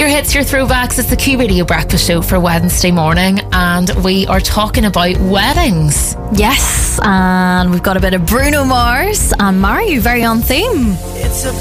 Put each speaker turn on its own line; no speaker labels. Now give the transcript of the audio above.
Your hits, your throwbacks. It's the Q Radio Breakfast Show for Wednesday morning, and we are talking about weddings.
Yes, and we've got a bit of Bruno Mars and Mario, very on theme.
It's a